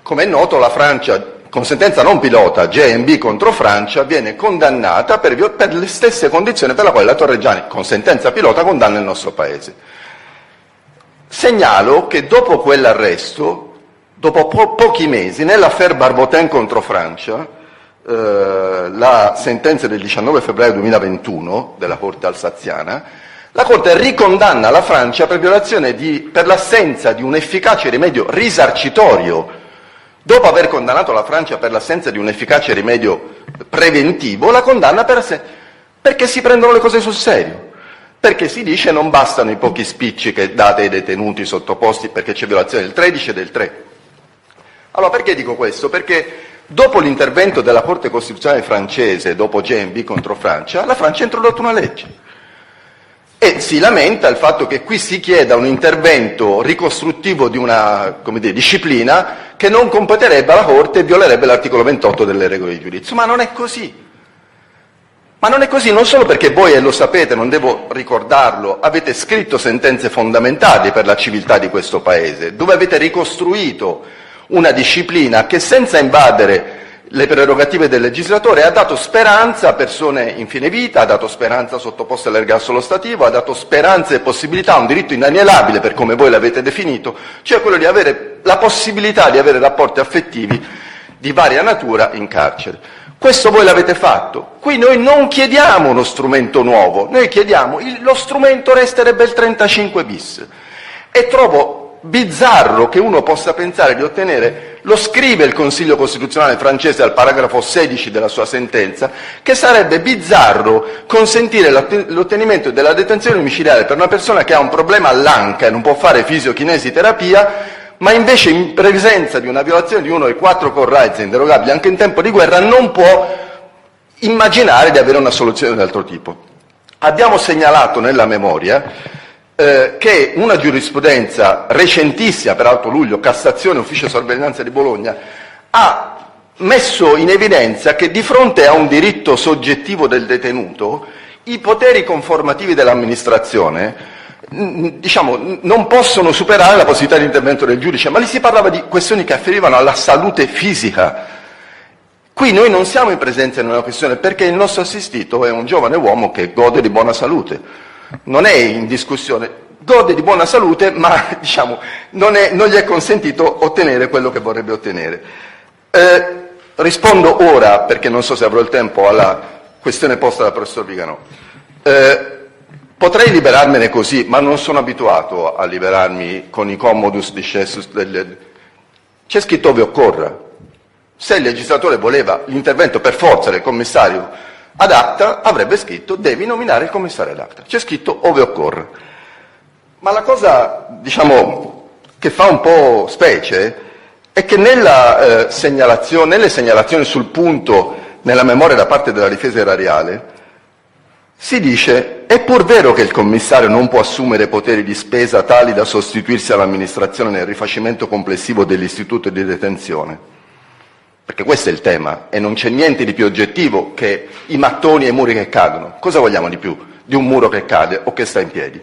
Come è noto, la Francia, con sentenza non pilota, JB contro Francia, viene condannata per le stesse condizioni per la quale la Torreggiani, con sentenza pilota, condanna il nostro Paese. Segnalo che dopo quell'arresto, dopo pochi mesi, nell'affaire Barbotin contro Francia, la sentenza del 19 febbraio 2021 della Corte alsaziana, la Corte ricondanna la Francia per l'assenza di un efficace rimedio risarcitorio. Dopo aver condannato la Francia per l'assenza di un efficace rimedio preventivo, la condanna perché si prendono le cose sul serio. Perché si dice non bastano i pochi spicci che date ai detenuti sottoposti perché c'è violazione del 13 e del 3. Allora perché dico questo? Perché dopo l'intervento della Corte Costituzionale francese, dopo JB contro Francia, la Francia ha introdotto una legge. E si lamenta il fatto che qui si chieda un intervento ricostruttivo di una, disciplina che non competerebbe alla Corte e violerebbe l'articolo 28 delle regole di giudizio. Ma non è così. Ma non è così non solo perché voi, e lo sapete, non devo ricordarlo, avete scritto sentenze fondamentali per la civiltà di questo Paese, dove avete ricostruito una disciplina che senza invadere le prerogative del legislatore ha dato speranza a persone in fine vita, ha dato speranza sottoposte all'ergastolo stativo, ha dato speranza e possibilità a un diritto inalienabile, per come voi l'avete definito, cioè quello di avere la possibilità di avere rapporti affettivi di varia natura in carcere. Questo voi l'avete fatto. Qui noi non chiediamo uno strumento nuovo, noi chiediamo lo strumento resterebbe il 35 bis. E trovo bizzarro che uno possa pensare di ottenere, lo scrive il Consiglio Costituzionale francese al paragrafo 16 della sua sentenza, che sarebbe bizzarro consentire l'ottenimento della detenzione domiciliare per una persona che ha un problema all'anca e non può fare fisiochinesiterapia, ma invece in presenza di una violazione di uno dei 4 core rights inderogabili anche in tempo di guerra non può immaginare di avere una soluzione di altro tipo. Abbiamo segnalato nella memoria che una giurisprudenza recentissima, peraltro luglio, Cassazione, Ufficio Sorveglianza di Bologna, ha messo in evidenza che di fronte a un diritto soggettivo del detenuto i poteri conformativi dell'amministrazione non possono superare la possibilità di intervento del giudice, ma lì si parlava di questioni che afferivano alla salute fisica. Qui noi non siamo in presenza di una questione, perché il nostro assistito è un giovane uomo che gode di buona salute, non è in discussione, gode di buona salute, ma non gli è consentito ottenere quello che vorrebbe ottenere. Rispondo ora, perché non so se avrò il tempo, alla questione posta dal professor Viganò. Potrei liberarmene così, ma non sono abituato a liberarmi con i commodus discessus. C'è scritto ove occorra. Se il legislatore voleva l'intervento per forza del commissario ad acta, avrebbe scritto devi nominare il commissario ad acta. C'è scritto ove occorra. Ma la cosa, che fa un po' specie è che nelle segnalazioni sul punto, nella memoria da parte della difesa erariale, si dice: è pur vero che il commissario non può assumere poteri di spesa tali da sostituirsi all'amministrazione nel rifacimento complessivo dell'istituto di detenzione, perché questo è il tema e non c'è niente di più oggettivo che i mattoni e i muri che cadono. Cosa vogliamo di più di un muro che cade o che sta in piedi?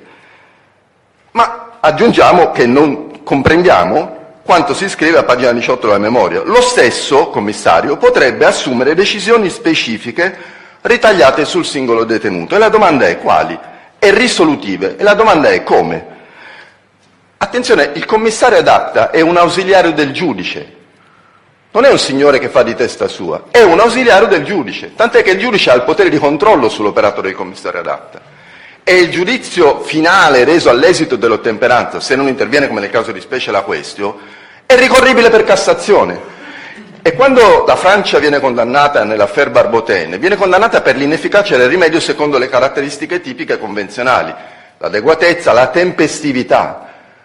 Ma aggiungiamo che non comprendiamo quanto si scrive a pagina 18 della memoria. Lo stesso commissario potrebbe assumere decisioni specifiche ritagliate sul singolo detenuto. E la domanda è quali? E risolutive. E la domanda è come? Attenzione, il commissario ad acta è un ausiliario del giudice. Non è un signore che fa di testa sua, è un ausiliario del giudice. Tant'è che il giudice ha il potere di controllo sull'operato del commissario ad acta. E il giudizio finale reso all'esito dell'ottemperanza, se non interviene come nel caso di specie la questio, è ricorribile per Cassazione. E quando la Francia viene condannata nell'affaire Barbotin, viene condannata per l'inefficacia del rimedio secondo le caratteristiche tipiche convenzionali, l'adeguatezza, la tempestività.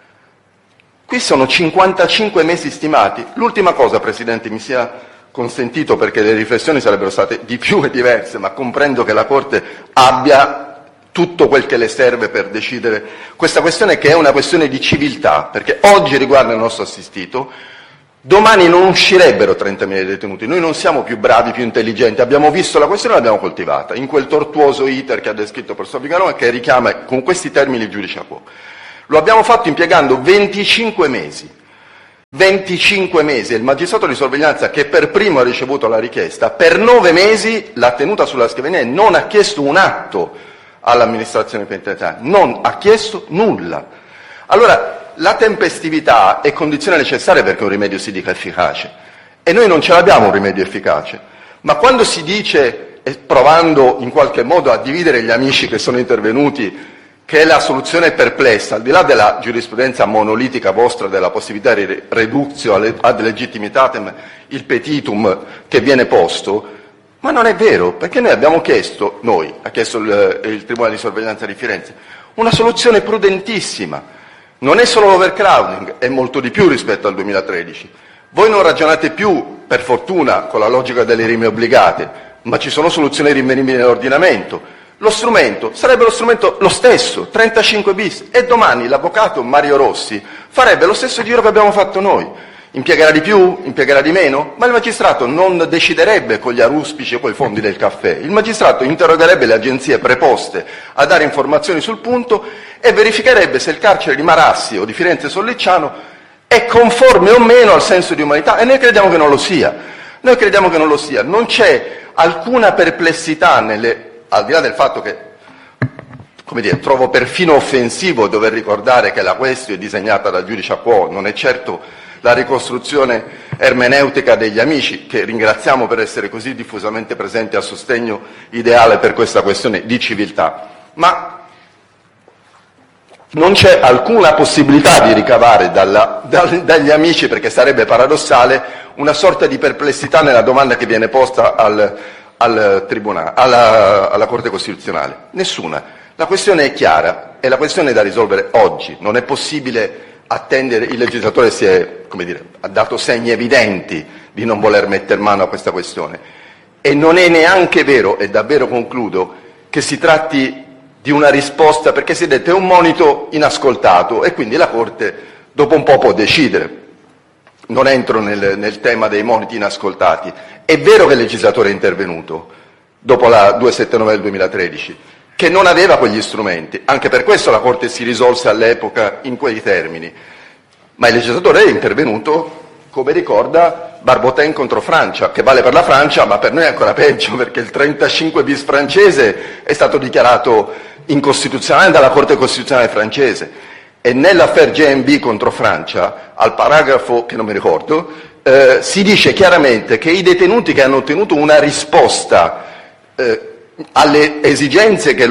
Qui sono 55 mesi stimati. L'ultima cosa, Presidente, mi sia consentito, perché le riflessioni sarebbero state di più e diverse, ma comprendo che la Corte abbia tutto quel che le serve per decidere questa questione, che è una questione di civiltà, perché oggi riguarda il nostro assistito. Domani non uscirebbero 30.000 detenuti, noi non siamo più bravi, più intelligenti, abbiamo visto la questione e l'abbiamo coltivata, in quel tortuoso iter che ha descritto il professor Viganò e che richiama con questi termini il giudice a quo. Lo abbiamo fatto impiegando 25 mesi. 25 mesi, e il magistrato di sorveglianza che per primo ha ricevuto la richiesta, per 9 mesi l'ha tenuta sulla scrivania e non ha chiesto un atto all'amministrazione penitenziaria, non ha chiesto nulla. Allora, la tempestività è condizione necessaria perché un rimedio si dica efficace, e noi non ce l'abbiamo un rimedio efficace, ma quando si dice, provando in qualche modo a dividere gli amici che sono intervenuti, che la soluzione è perplessa, al di là della giurisprudenza monolitica vostra della possibilità di reductio ad legittimitatem il petitum che viene posto, ma non è vero, perché noi abbiamo chiesto, ha chiesto il Tribunale di sorveglianza di Firenze, una soluzione prudentissima. Non è solo l'overcrowding, è molto di più rispetto al 2013. Voi non ragionate più, per fortuna, con la logica delle rime obbligate, ma ci sono soluzioni rinvenibili nell'ordinamento. Lo strumento sarebbe lo strumento lo stesso, 35 bis, e domani l'avvocato Mario Rossi farebbe lo stesso giro che abbiamo fatto noi. Impiegherà di più? Impiegherà di meno? Ma il magistrato non deciderebbe con gli aruspici o con i fondi del caffè. Il magistrato interrogherebbe le agenzie preposte a dare informazioni sul punto e verificherebbe se il carcere di Marassi o di Firenze Sollicciano è conforme o meno al senso di umanità, e noi crediamo che non lo sia. Non c'è alcuna perplessità al di là del fatto che, trovo perfino offensivo dover ricordare che la questione è disegnata dal giudice a quo, non è certo la ricostruzione ermeneutica degli amici, che ringraziamo per essere così diffusamente presenti a sostegno ideale per questa questione di civiltà, ma non c'è alcuna possibilità di ricavare dagli amici, perché sarebbe paradossale, una sorta di perplessità nella domanda che viene posta al Tribunale, alla Corte Costituzionale. Nessuna. La questione è chiara e la questione è da risolvere oggi. Non è possibile attendere, il legislatore ha dato segni evidenti di non voler mettere mano a questa questione. E non è neanche vero, e davvero concludo, che si tratti di una risposta, perché si è detto è un monito inascoltato e quindi la Corte dopo un po' può decidere. Non entro nel tema dei moniti inascoltati. È vero che il legislatore è intervenuto dopo la 279 del 2013, che non aveva quegli strumenti, anche per questo la Corte si risolse all'epoca in quei termini, ma il legislatore è intervenuto, come ricorda, Barbotin contro Francia, che vale per la Francia, ma per noi è ancora peggio, perché il 35 bis francese è stato dichiarato incostituzionale dalla Corte Costituzionale francese. E nell'affaire GMB contro Francia, al paragrafo che non mi ricordo, si dice chiaramente che i detenuti che hanno ottenuto una risposta alle esigenze che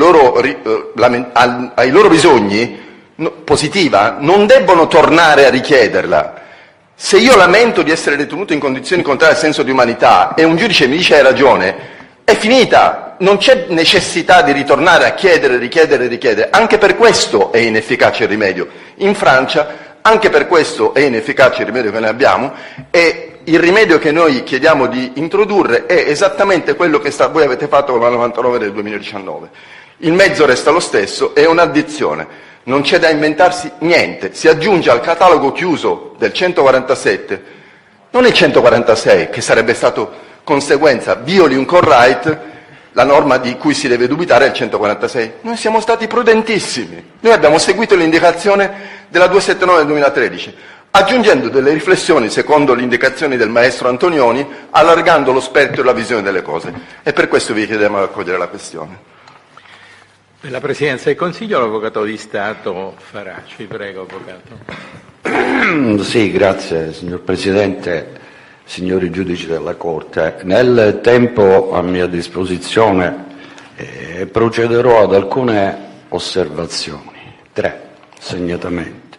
ai loro bisogni positiva, non debbono tornare a richiederla. Se io lamento di essere detenuto in condizioni contrarie al senso di umanità e un giudice mi dice hai ragione, è finita, non c'è necessità di ritornare a richiedere, anche per questo è inefficace il rimedio. In Francia anche per questo è inefficace il rimedio che noi abbiamo, e il rimedio che noi chiediamo di introdurre è esattamente quello che voi avete fatto con la 99 del 2019. Il mezzo resta lo stesso, è un'addizione, non c'è da inventarsi niente, si aggiunge al catalogo chiuso del 147, non il 146, che sarebbe stato conseguenza, violi un right, la norma di cui si deve dubitare è il 146. Noi siamo stati prudentissimi, noi abbiamo seguito l'indicazione della 279 del 2013, aggiungendo delle riflessioni secondo le indicazioni del maestro Antonioni, allargando lo spettro e la visione delle cose, e per questo vi chiediamo di accogliere la questione. Per la Presidenza del Consiglio l'Avvocato di Stato Faraci, prego Avvocato. Sì, grazie signor Presidente. Signori giudici della Corte, nel tempo a mia disposizione procederò ad alcune osservazioni, 3 segnatamente.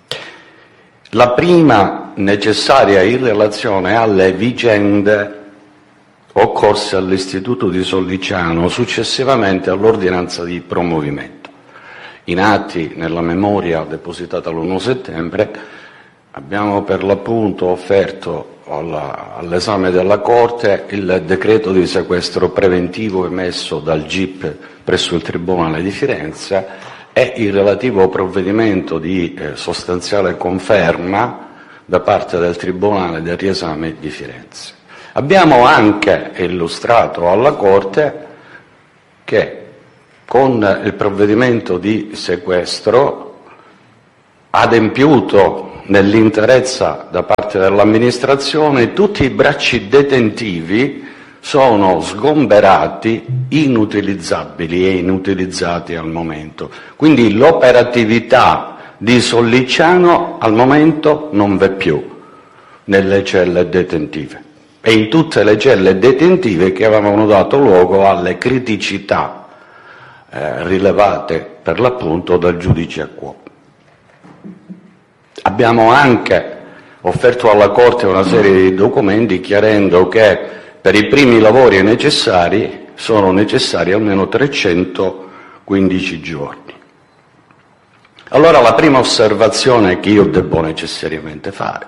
La prima necessaria in relazione alle vicende occorse all'Istituto di Sollicciano successivamente all'ordinanza di promovimento. In atti nella memoria depositata l'1 settembre abbiamo per l'appunto offerto all'esame della Corte il decreto di sequestro preventivo emesso dal GIP presso il Tribunale di Firenze e il relativo provvedimento di sostanziale conferma da parte del Tribunale del riesame di Firenze. Abbiamo anche illustrato alla Corte che con il provvedimento di sequestro adempiuto nell'interezza da parte dell'amministrazione, tutti i bracci detentivi sono sgomberati, inutilizzabili e inutilizzati al momento. Quindi l'operatività di Sollicciano al momento non v'è più nelle celle detentive e in tutte le celle detentive che avevano dato luogo alle criticità rilevate per l'appunto dal giudice a quo. Abbiamo anche offerto alla Corte una serie di documenti chiarendo che per i primi lavori sono necessari almeno 315 giorni. Allora la prima osservazione che io devo necessariamente fare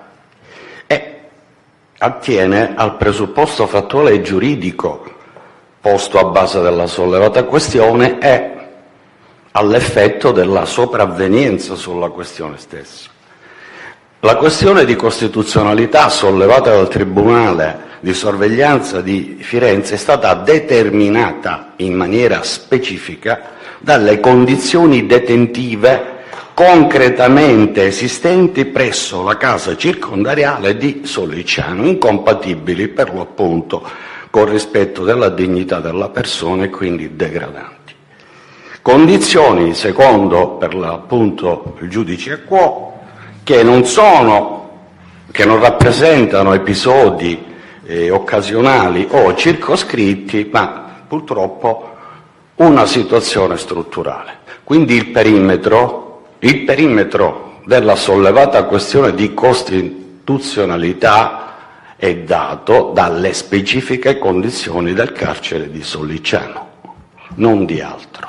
attiene al presupposto fattuale e giuridico posto a base della sollevata questione e all'effetto della sopravvenienza sulla questione stessa. La questione di costituzionalità sollevata dal Tribunale di sorveglianza di Firenze è stata determinata in maniera specifica dalle condizioni detentive concretamente esistenti presso la casa circondariale di Sollicciano, incompatibili per lo appunto col rispetto della dignità della persona e quindi degradanti. Condizioni, secondo per l'appunto il giudice a quo, che non rappresentano episodi occasionali o circoscritti, ma purtroppo una situazione strutturale. Quindi il perimetro della sollevata questione di costituzionalità è dato dalle specifiche condizioni del carcere di Sollicciano, non di altro.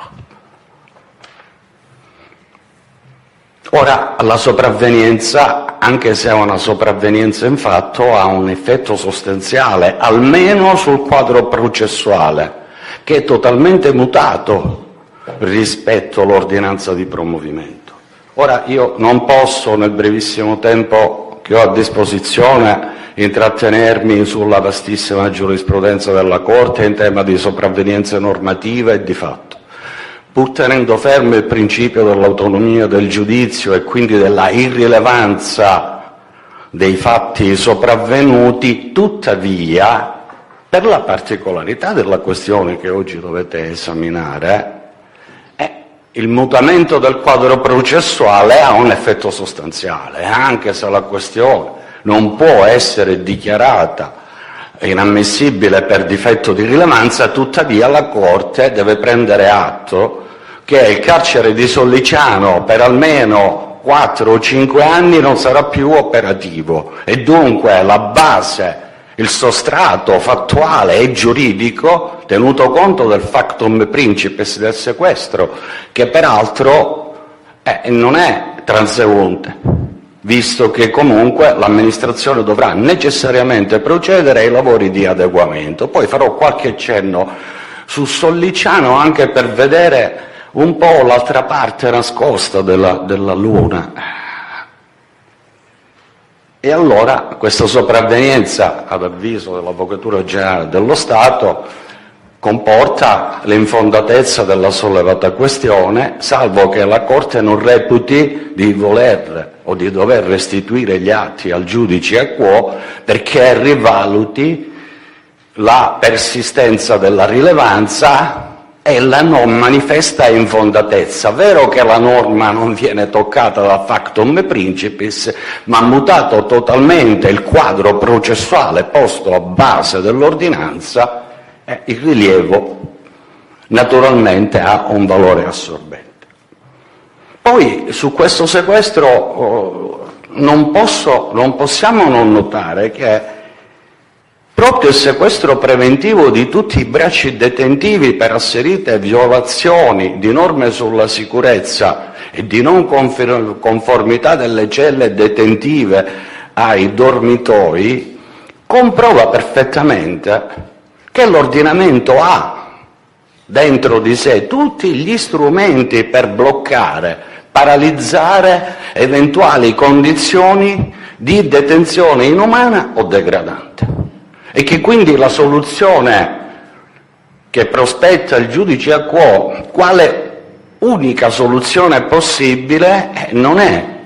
Ora, la sopravvenienza, anche se è una sopravvenienza in fatto, ha un effetto sostanziale, almeno sul quadro processuale, che è totalmente mutato rispetto all'ordinanza di promovimento. Ora, io non posso, nel brevissimo tempo che ho a disposizione, intrattenermi sulla vastissima giurisprudenza della Corte in tema di sopravvenienze normative e di fatto. Pur tenendo fermo il principio dell'autonomia del giudizio e quindi della irrilevanza dei fatti sopravvenuti, tuttavia, per la particolarità della questione che oggi dovete esaminare, il mutamento del quadro processuale ha un effetto sostanziale, anche se la questione non può essere dichiarata inammissibile per difetto di rilevanza, tuttavia la Corte deve prendere atto che il carcere di Sollicciano per almeno 4 o 5 anni non sarà più operativo e dunque la base, il sostrato fattuale e giuridico, tenuto conto del factum principes del sequestro, che peraltro non è transeunte, visto che comunque l'amministrazione dovrà necessariamente procedere ai lavori di adeguamento. Poi farò qualche cenno su Sollicciano anche per vedere un po' l'altra parte nascosta della luna. E allora questa sopravvenienza, ad avviso dell'Avvocatura Generale dello Stato, comporta l'infondatezza della sollevata questione, salvo che la Corte non reputi di voler o di dover restituire gli atti al giudice a quo perché rivaluti la persistenza della rilevanza e la non manifesta infondatezza. Vero che la norma non viene toccata da factum principis, ma mutato totalmente il quadro processuale posto a base dell'ordinanza, il rilievo naturalmente ha un valore assorbente. Poi su questo sequestro non possiamo non notare che proprio il sequestro preventivo di tutti i bracci detentivi per asserite violazioni di norme sulla sicurezza e di non conformità delle celle detentive ai dormitoi comprova perfettamente che l'ordinamento ha dentro di sé tutti gli strumenti per bloccare, paralizzare eventuali condizioni di detenzione inumana o degradante e che quindi la soluzione che prospetta il giudice a quo, quale unica soluzione possibile, non è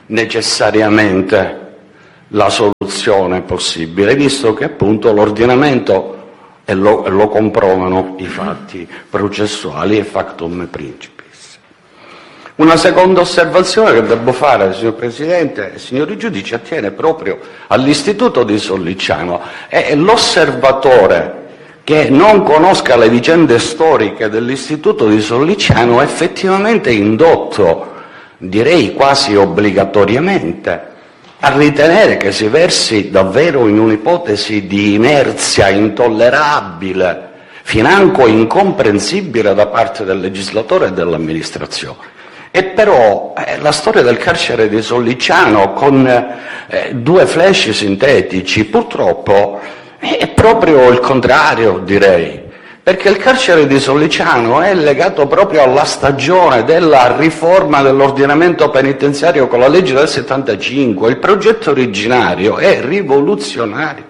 necessariamente la soluzione possibile, visto che appunto l'ordinamento, e lo comprovano i fatti processuali, e factum principis. Una seconda osservazione che devo fare, signor Presidente e signori giudici, attiene proprio all'istituto di Sollicciano. E l'osservatore che non conosca le vicende storiche dell'istituto di Sollicciano è effettivamente indotto, direi quasi obbligatoriamente, a ritenere che si versi davvero in un'ipotesi di inerzia intollerabile, financo incomprensibile da parte del legislatore e dell'amministrazione. E però la storia del carcere di Sollicciano, con due flash sintetici, purtroppo è proprio il contrario, direi. Perché il carcere di Sollicciano è legato proprio alla stagione della riforma dell'ordinamento penitenziario con la legge del 75. Il progetto originario è rivoluzionario.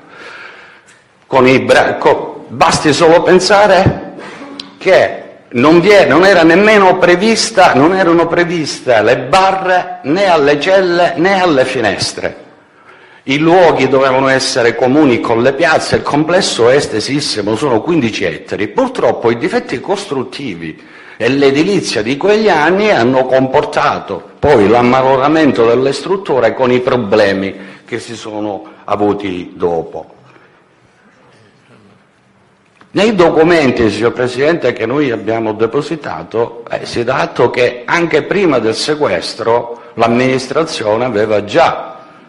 Basti solo pensare che non erano previste le barre né alle celle né alle finestre. I luoghi dovevano essere comuni con le piazze, il complesso è estesissimo, sono 15 ettari. Purtroppo i difetti costruttivi e l'edilizia di quegli anni hanno comportato poi l'ammaloramento delle strutture con i problemi che si sono avuti dopo. Nei documenti, signor Presidente, che noi abbiamo depositato, si dà atto che anche prima del sequestro l'amministrazione aveva già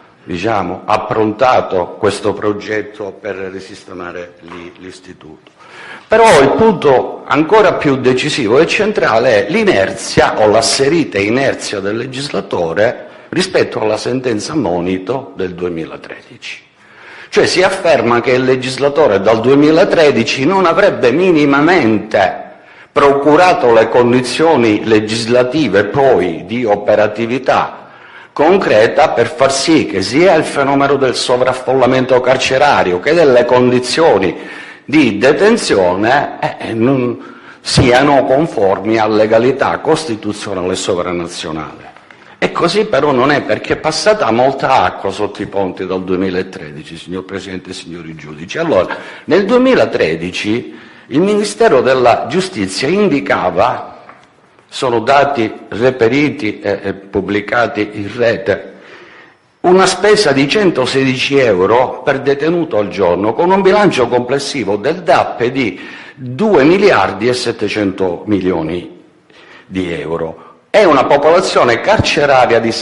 approntato questo progetto per risistemare l'istituto. Però il punto ancora più decisivo e centrale è l'inerzia o l'asserita inerzia del legislatore rispetto alla sentenza monito del 2013. Cioè si afferma che il legislatore dal 2013 non avrebbe minimamente procurato le condizioni legislative poi di operatività concreta per far sì che sia il fenomeno del sovraffollamento carcerario che delle condizioni di detenzione non siano conformi a legalità costituzionale e sovranazionale. E così però non è, perché è passata molta acqua sotto i ponti dal 2013, signor Presidente e signori giudici. Allora, nel 2013 il Ministero della Giustizia indicava, sono dati reperiti e pubblicati in rete, una spesa di 116 euro per detenuto al giorno, con un bilancio complessivo del DAP di 2 miliardi e 700 milioni di euro. È una popolazione carceraria di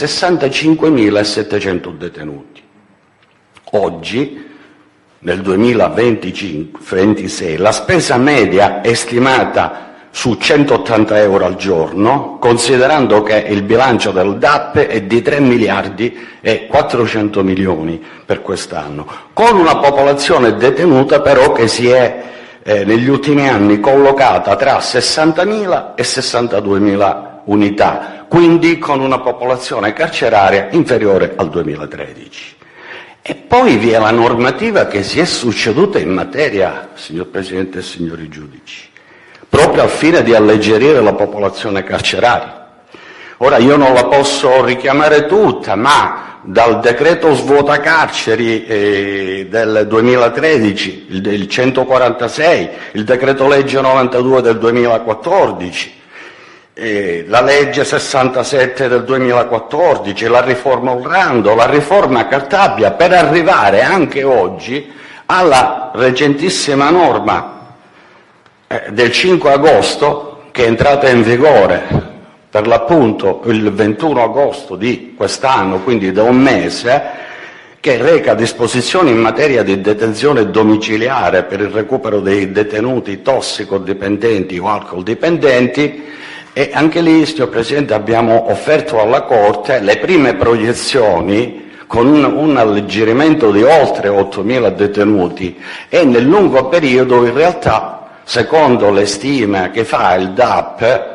65.700 detenuti. Oggi, nel 2026, la spesa media è stimata su 180 euro al giorno, considerando che il bilancio del DAP è di 3 miliardi e 400 milioni per quest'anno, con una popolazione detenuta però che si è negli ultimi anni collocata tra 60.000 e 62.000 unità, quindi con una popolazione carceraria inferiore al 2013. E poi vi è la normativa che si è succeduta in materia, signor Presidente e signori giudici, proprio al fine di alleggerire la popolazione carceraria. Ora io non la posso richiamare tutta, ma dal decreto svuotacarceri del 2013, il 146, il decreto legge 92 del 2014, la legge 67 del 2014, la riforma Orlando, la riforma Cartabia, per arrivare anche oggi alla recentissima norma del 5 agosto che è entrata in vigore per l'appunto il 21 agosto di quest'anno, quindi da un mese, che reca disposizioni in materia di detenzione domiciliare per il recupero dei detenuti tossicodipendenti o alcoldipendenti. E anche lì, signor Presidente, abbiamo offerto alla Corte le prime proiezioni con un alleggerimento di oltre 8.000 detenuti e nel lungo periodo in realtà, secondo le stime che fa il DAP,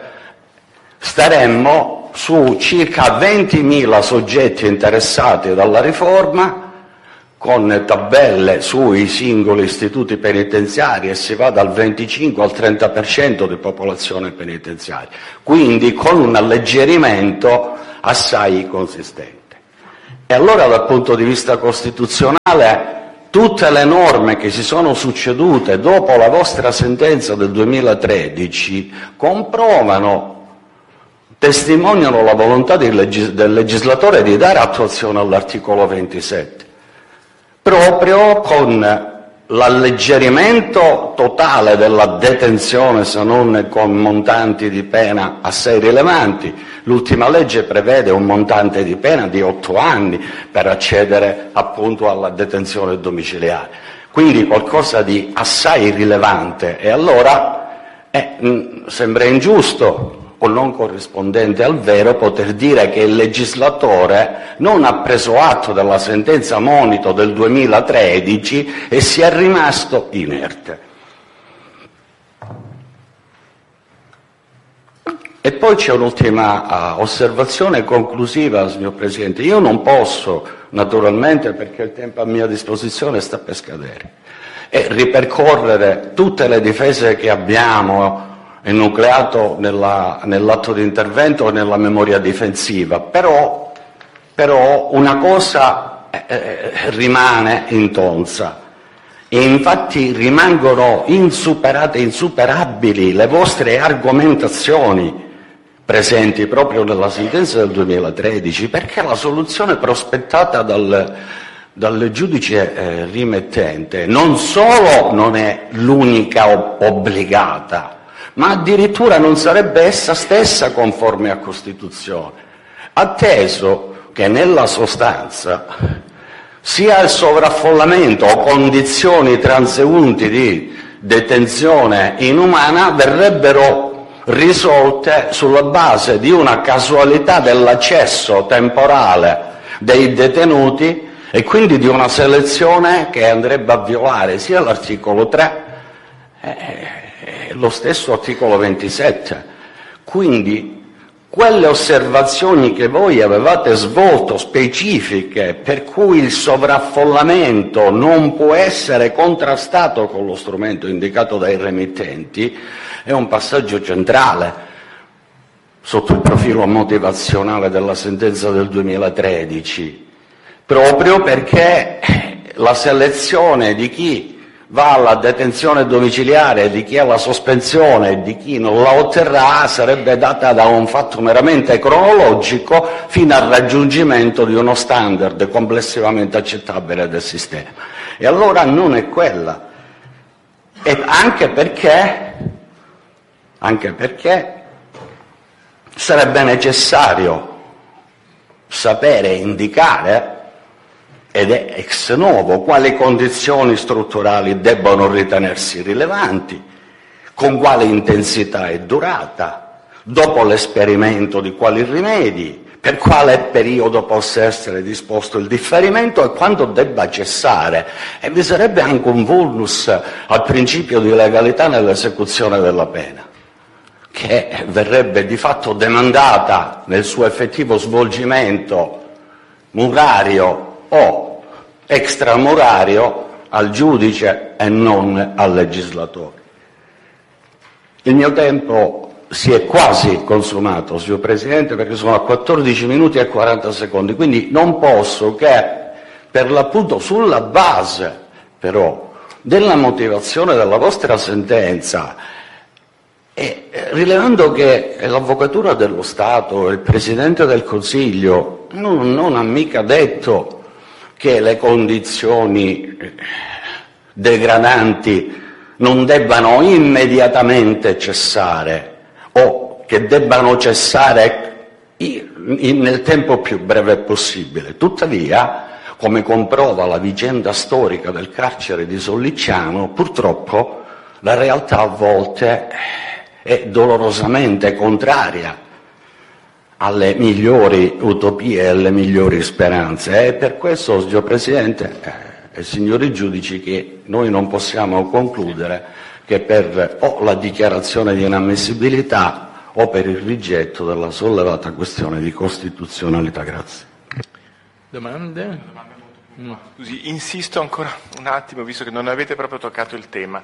staremmo su circa 20.000 soggetti interessati dalla riforma, con tabelle sui singoli istituti penitenziari, e si va dal 25 al 30% di popolazione penitenziaria, quindi con un alleggerimento assai consistente. E allora dal punto di vista costituzionale tutte le norme che si sono succedute dopo la vostra sentenza del 2013 comprovano, testimoniano la volontà del legislatore di dare attuazione all'articolo 27, proprio con l'alleggerimento totale della detenzione, se non con montanti di pena assai rilevanti. L'ultima legge prevede un montante di pena di 8 anni per accedere appunto alla detenzione domiciliare, quindi qualcosa di assai rilevante. E allora sembra ingiusto o non corrispondente al vero poter dire che il legislatore non ha preso atto della sentenza monito del 2013 e si è rimasto inerte. E poi c'è un'ultima osservazione conclusiva, signor Presidente. Io non posso, naturalmente, perché il tempo a mia disposizione sta per scadere, e ripercorrere tutte le difese che abbiamo enucleato nell'atto di intervento e nella memoria difensiva, però una cosa rimane intonsa, e infatti rimangono insuperabili le vostre argomentazioni presenti proprio nella sentenza del 2013, perché la soluzione prospettata dal giudice rimettente non solo non è l'unica obbligata, ma addirittura non sarebbe essa stessa conforme a Costituzione, atteso che nella sostanza sia il sovraffollamento o condizioni transeunti di detenzione inumana verrebbero risolte sulla base di una casualità dell'accesso temporale dei detenuti e quindi di una selezione che andrebbe a violare sia l'articolo 3 lo stesso articolo 27. Quindi quelle osservazioni che voi avevate svolto specifiche, per cui il sovraffollamento non può essere contrastato con lo strumento indicato dai remittenti, è un passaggio centrale sotto il profilo motivazionale della sentenza del 2013, proprio perché la selezione di chi va alla detenzione domiciliare, di chi ha la sospensione e di chi non la otterrà sarebbe data da un fatto meramente cronologico fino al raggiungimento di uno standard complessivamente accettabile del sistema. E allora non è quella. E anche perché sarebbe necessario sapere indicare, ed è ex novo, quali condizioni strutturali debbono ritenersi rilevanti, con quale intensità e durata, dopo l'esperimento di quali rimedi, per quale periodo possa essere disposto il differimento e quando debba cessare. E vi sarebbe anche un vulnus al principio di legalità nell'esecuzione della pena, che verrebbe di fatto demandata nel suo effettivo svolgimento murario o extramurario al giudice e non al legislatore. Il mio tempo si è quasi consumato, signor Presidente, perché sono a 14 minuti e 40 secondi, quindi non posso che, per l'appunto sulla base però della motivazione della vostra sentenza, e rilevando che l'Avvocatura dello Stato e il Presidente del Consiglio non ha mica detto che le condizioni degradanti non debbano immediatamente cessare o che debbano cessare nel tempo più breve possibile. Tuttavia, come comprova la vicenda storica del carcere di Sollicciano, purtroppo la realtà a volte è dolorosamente contraria alle migliori utopie e alle migliori speranze. È per questo, signor Presidente e signori giudici, che noi non possiamo concludere che per o la dichiarazione di inammissibilità o per il rigetto della sollevata questione di costituzionalità. Grazie. Domande? Scusi, insisto ancora un attimo, visto che non avete proprio toccato il tema.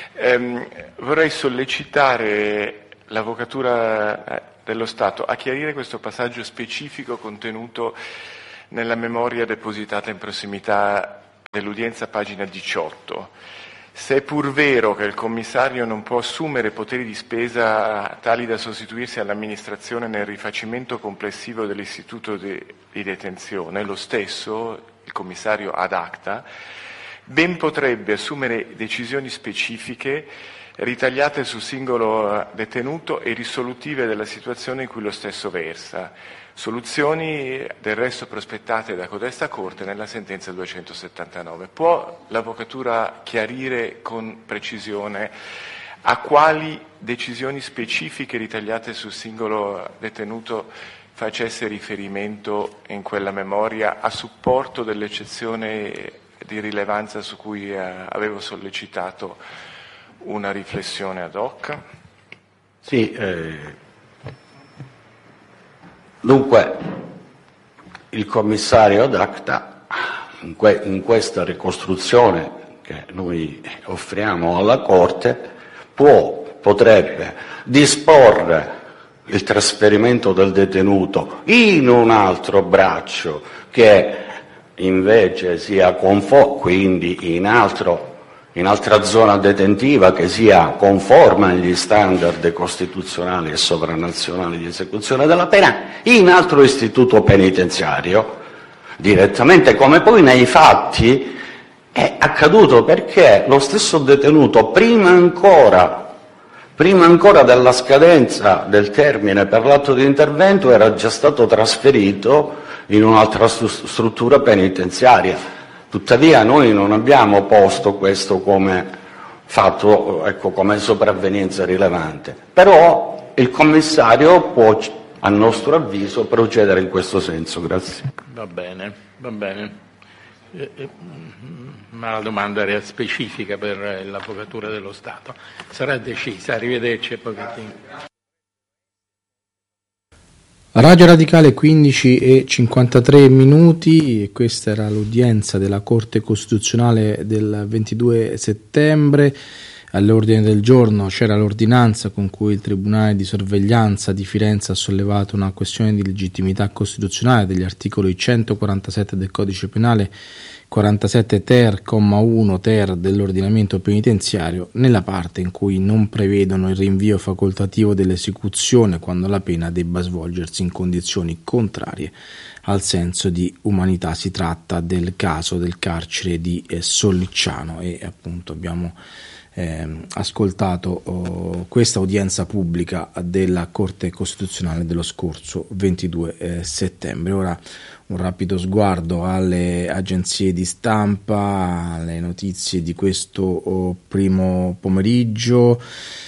Vorrei sollecitare l'Avvocatura dello Stato a chiarire questo passaggio specifico contenuto nella memoria depositata in prossimità dell'udienza, pagina 18. Se è pur vero che il commissario non può assumere poteri di spesa tali da sostituirsi all'amministrazione nel rifacimento complessivo dell'istituto di detenzione, lo stesso, il commissario ad acta, ben potrebbe assumere decisioni specifiche ritagliate sul singolo detenuto e risolutive della situazione in cui lo stesso versa, soluzioni del resto prospettate da codesta Corte nella sentenza 279. Può l'Avvocatura chiarire con precisione a quali decisioni specifiche ritagliate sul singolo detenuto facesse riferimento in quella memoria a supporto dell'eccezione di rilevanza su cui avevo sollecitato una riflessione ad hoc? Sì, dunque il commissario ad acta in questa ricostruzione che noi offriamo alla Corte potrebbe disporre il trasferimento del detenuto in un altro braccio che invece sia quindi in altra zona detentiva che sia conforme agli standard costituzionali e sovranazionali di esecuzione della pena, in altro istituto penitenziario, direttamente, come poi nei fatti è accaduto, perché lo stesso detenuto, prima ancora della scadenza del termine per l'atto di intervento, era già stato trasferito in un'altra struttura penitenziaria. Tuttavia noi non abbiamo posto questo come fatto, come sopravvenienza rilevante. Però il commissario può, a nostro avviso, procedere in questo senso. Grazie. Va bene. Ma la domanda era specifica per l'Avvocatura dello Stato. Sarà decisa. Arrivederci a pochettino. Radio Radicale 15:53, e questa era l'udienza della Corte Costituzionale del 22 settembre. All'ordine del giorno c'era l'ordinanza con cui il Tribunale di sorveglianza di Firenze ha sollevato una questione di legittimità costituzionale degli articoli 147 del Codice Penale, 47 ter, comma 1 ter dell'ordinamento penitenziario, nella parte in cui non prevedono il rinvio facoltativo dell'esecuzione quando la pena debba svolgersi in condizioni contrarie al senso di umanità. Si tratta del caso del carcere di Sollicciano, e appunto abbiamo ascoltato questa udienza pubblica della Corte Costituzionale dello scorso 22 settembre. Ora un rapido sguardo alle agenzie di stampa, alle notizie di questo primo pomeriggio,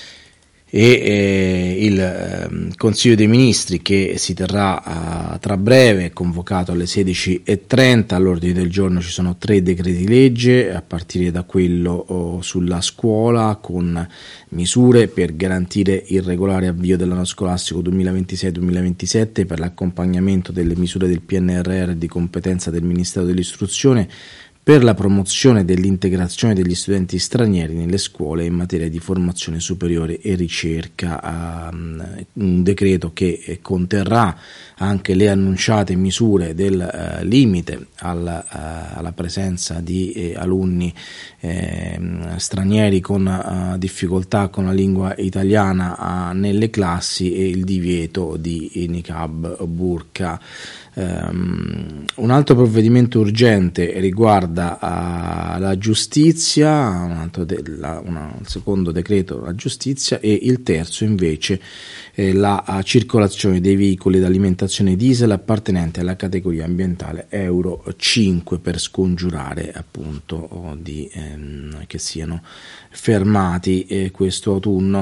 e il Consiglio dei Ministri, che si terrà tra breve, è convocato alle 16:30. All'ordine del giorno ci sono 3 decreti legge, a partire da quello sulla scuola, con misure per garantire il regolare avvio dell'anno scolastico 2026-2027, per l'accompagnamento delle misure del PNRR di competenza del Ministero dell'Istruzione, per la promozione dell'integrazione degli studenti stranieri nelle scuole in materia di formazione superiore e ricerca. Un decreto che conterrà anche le annunciate misure del limite alla presenza di alunni stranieri con difficoltà con la lingua italiana nelle classi, e il divieto di niqab, burqa. Un altro provvedimento urgente riguarda la giustizia, il secondo decreto la giustizia, e il terzo invece la circolazione dei veicoli d'alimentazione diesel appartenenti alla categoria ambientale Euro 5, per scongiurare appunto che siano fermati questo autunno.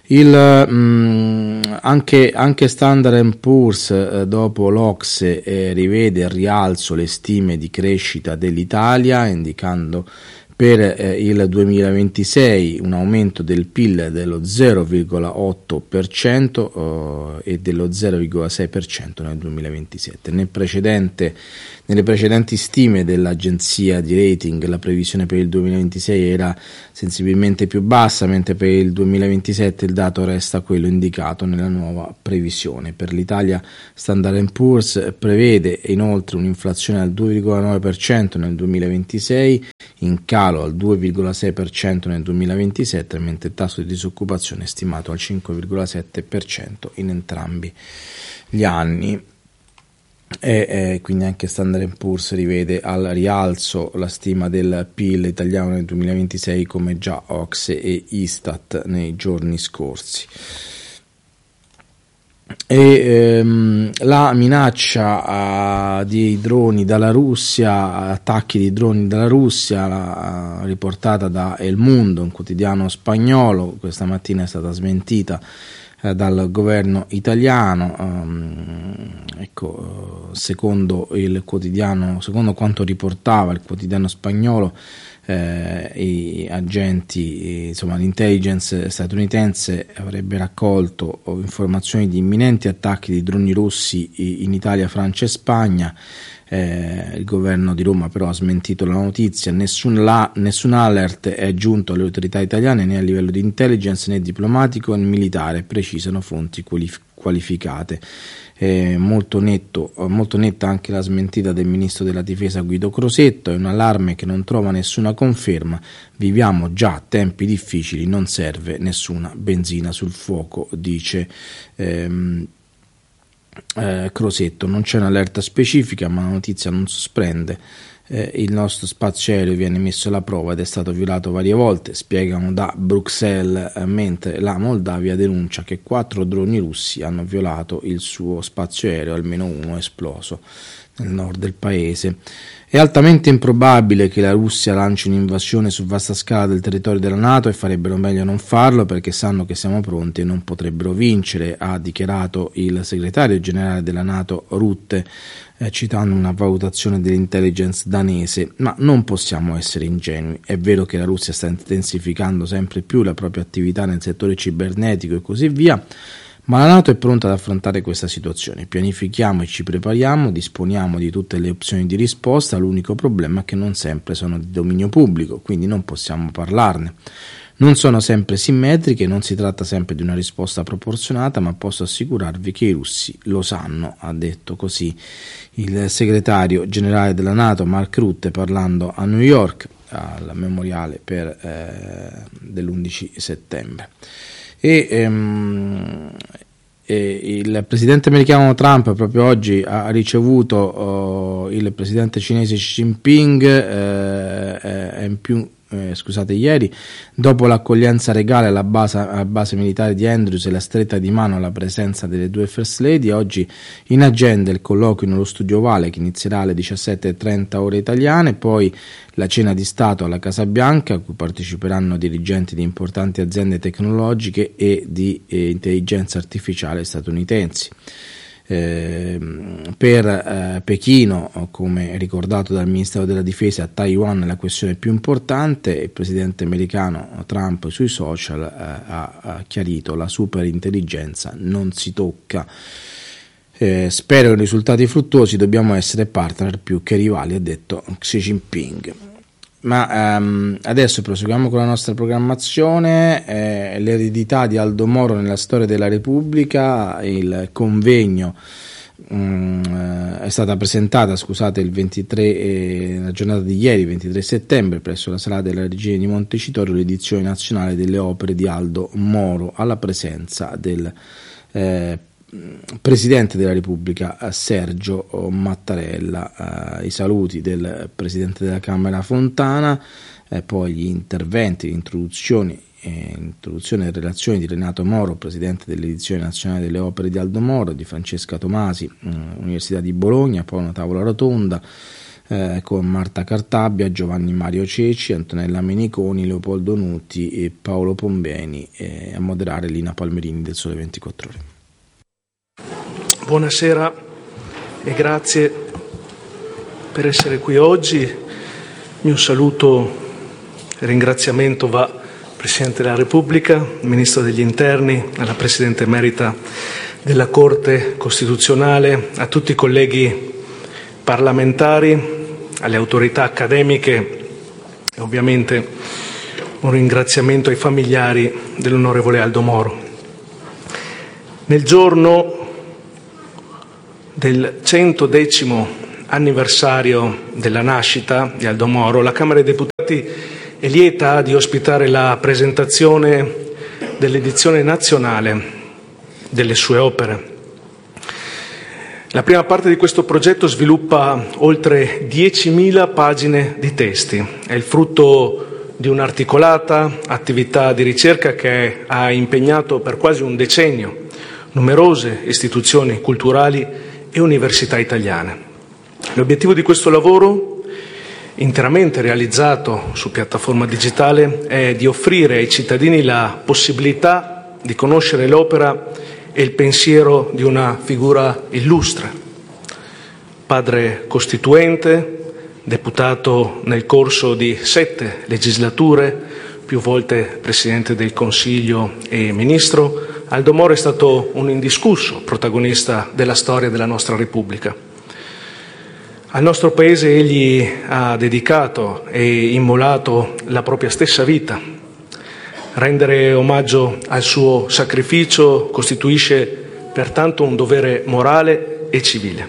Anche Standard & Poor's, dopo l'Ocse, rivede al rialzo le stime di crescita dell'Italia, indicando per il 2026 un aumento del PIL dello 0,8% e dello 0,6% nel 2027. Nel precedente Nelle precedenti stime dell'agenzia di rating la previsione per il 2026 era sensibilmente più bassa, mentre per il 2027 il dato resta quello indicato nella nuova previsione. Per l'Italia Standard & Poor's prevede inoltre un'inflazione al 2,9% nel 2026, in calo al 2,6% nel 2027, mentre il tasso di disoccupazione è stimato al 5,7% in entrambi gli anni. E quindi anche Standard & Poor's rivede al rialzo la stima del PIL italiano nel 2026, come già Ocse e Istat nei giorni scorsi. La minaccia di droni dalla Russia, attacchi di droni dalla Russia, riportata da El Mundo, un quotidiano spagnolo, questa mattina è stata smentita dal governo italiano. Secondo il quotidiano, secondo quanto riportava il quotidiano spagnolo, i agenti, l'intelligence statunitense avrebbe raccolto informazioni di imminenti attacchi di droni russi in Italia, Francia e Spagna. Il governo di Roma però ha smentito la notizia. Nessun alert è giunto alle autorità italiane né a livello di intelligence né diplomatico né militare, precisano fonti qualificate. Molto netta anche la smentita del ministro della difesa Guido Crosetto. È un allarme che non trova nessuna conferma, viviamo già tempi difficili, non serve nessuna benzina sul fuoco, dice Crosetto. Non c'è un'allerta specifica, ma la notizia non sorprende. Il nostro spazio aereo viene messo alla prova ed è stato violato varie volte, spiegano da Bruxelles, mentre la Moldavia denuncia che 4 droni russi hanno violato il suo spazio aereo, almeno uno è esploso nel nord del paese. È altamente improbabile che la Russia lanci un'invasione su vasta scala del territorio della NATO e farebbero meglio a non farlo perché sanno che siamo pronti e non potrebbero vincere, ha dichiarato il segretario generale della NATO Rutte, citando una valutazione dell'intelligence danese. Ma non possiamo essere ingenui. È vero che la Russia sta intensificando sempre più la propria attività nel settore cibernetico e così via, ma la NATO è pronta ad affrontare questa situazione. Pianifichiamo e ci prepariamo, disponiamo di tutte le opzioni di risposta. L'unico problema è che non sempre sono di dominio pubblico, quindi non possiamo parlarne. Non sono sempre simmetriche, non si tratta sempre di una risposta proporzionata, ma posso assicurarvi che i russi lo sanno, ha detto così il segretario generale della NATO Mark Rutte parlando a New York al memoriale dell'11 settembre. Il presidente americano Trump proprio oggi ha ricevuto il presidente cinese Xi Jinping ieri, dopo l'accoglienza regale alla base militare di Andrews e la stretta di mano alla presenza delle due First Lady. Oggi in agenda il colloquio nello Studio Ovale che inizierà alle 17:30 ore italiane, poi la cena di Stato alla Casa Bianca a cui parteciperanno dirigenti di importanti aziende tecnologiche e di intelligenza artificiale statunitensi. Per Pechino, come ricordato dal Ministero della Difesa, Taiwan è la questione più importante. Il presidente americano Trump sui social ha chiarito: la superintelligenza non si tocca. Spero in risultati fruttuosi, dobbiamo essere partner più che rivali, ha detto Xi Jinping. Ma adesso proseguiamo con la nostra programmazione. L'eredità di Aldo Moro nella storia della Repubblica, il convegno è stata presentata, il 23, la giornata di ieri, 23 settembre, presso la sala della Regina di Montecitorio, l'edizione nazionale delle opere di Aldo Moro, alla presenza del Presidente della Repubblica Sergio Mattarella, i saluti del Presidente della Camera Fontana, poi gli interventi, introduzione e relazioni di Renato Moro, Presidente dell'edizione nazionale delle opere di Aldo Moro, di Francesca Tomasi, Università di Bologna, poi una tavola rotonda con Marta Cartabbia, Giovanni Mario Ceci, Antonella Meniconi, Leopoldo Nutti e Paolo Pombeni, a moderare Lina Palmerini del Sole 24 Ore. Buonasera e grazie per essere qui oggi. Il mio saluto e ringraziamento va al Presidente della Repubblica, al Ministro degli Interni, alla Presidente emerita della Corte Costituzionale, a tutti i colleghi parlamentari, alle autorità accademiche e ovviamente un ringraziamento ai familiari dell'onorevole Aldo Moro. Nel giorno del 110° anniversario della nascita di Aldo Moro, la Camera dei Deputati è lieta di ospitare la presentazione dell'edizione nazionale delle sue opere. La prima parte di questo progetto sviluppa oltre 10.000 pagine di testi. È il frutto di un'articolata attività di ricerca che ha impegnato per quasi un decennio numerose istituzioni culturali e università italiane. L'obiettivo di questo lavoro, interamente realizzato su piattaforma digitale, è di offrire ai cittadini la possibilità di conoscere l'opera e il pensiero di una figura illustre, padre costituente, deputato nel corso di 7 legislature, più volte Presidente del Consiglio e Ministro. Aldo Moro è stato un indiscusso protagonista della storia della nostra Repubblica. Al nostro Paese egli ha dedicato e immolato la propria stessa vita. Rendere omaggio al suo sacrificio costituisce pertanto un dovere morale e civile.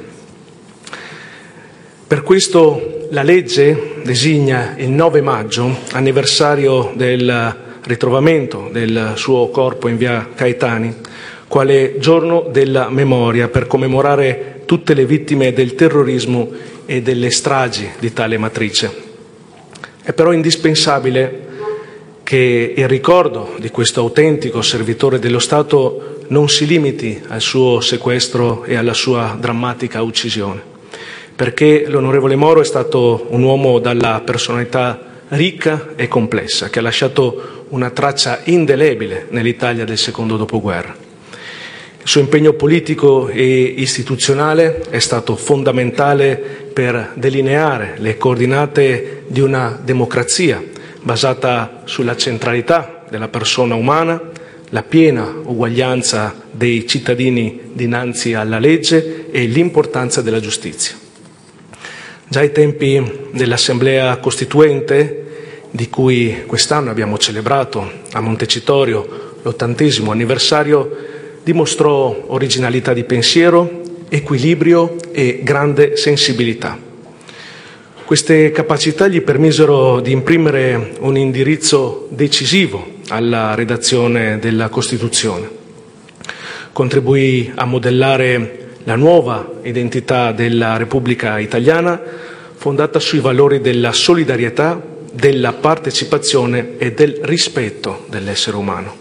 Per questo la legge designa il 9 maggio, anniversario del ritrovamento del suo corpo in via Caetani, quale giorno della memoria per commemorare tutte le vittime del terrorismo e delle stragi di tale matrice. È però indispensabile che il ricordo di questo autentico servitore dello Stato non si limiti al suo sequestro e alla sua drammatica uccisione, perché l'onorevole Moro è stato un uomo dalla personalità ricca e complessa, che ha lasciato una traccia indelebile nell'Italia del secondo dopoguerra. Il suo impegno politico e istituzionale è stato fondamentale per delineare le coordinate di una democrazia basata sulla centralità della persona umana, la piena uguaglianza dei cittadini dinanzi alla legge e l'importanza della giustizia. Già ai tempi dell'Assemblea Costituente, di cui quest'anno abbiamo celebrato a Montecitorio l'80° anniversario, dimostrò originalità di pensiero, equilibrio e grande sensibilità. Queste capacità gli permisero di imprimere un indirizzo decisivo alla redazione della Costituzione. Contribuì a modellare la nuova identità della Repubblica Italiana, fondata sui valori della solidarietà, della partecipazione e del rispetto dell'essere umano.